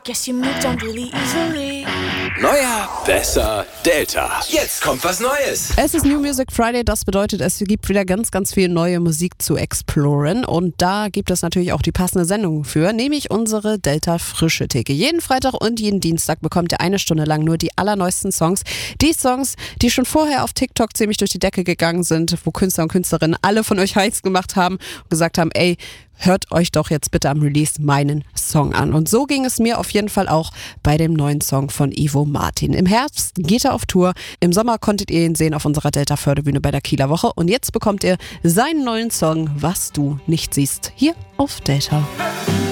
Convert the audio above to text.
Guess you moved on really easily. Neuer, besser, Delta. Jetzt kommt was Neues. Es ist New Music Friday, das bedeutet, es gibt wieder ganz, ganz viel neue Musik zu exploren und da gibt es natürlich auch die passende Sendung für, nämlich unsere Delta Frische Theke. Jeden Freitag und jeden Dienstag bekommt ihr eine Stunde lang nur die allerneuesten Songs. Die Songs, die schon vorher auf TikTok ziemlich durch die Decke gegangen sind, wo Künstler und Künstlerinnen alle von euch heiß gemacht haben und gesagt haben, ey, hört euch doch jetzt bitte am Release meinen Song an. Und so ging es mir auf jeden Fall auch bei dem neuen Song von Ivo Martin. Im Herbst geht er auf Tour. Im Sommer konntet ihr ihn sehen auf unserer Delta-Förderbühne bei der Kieler Woche. Und jetzt bekommt ihr seinen neuen Song, Was du nicht siehst, hier auf Delta.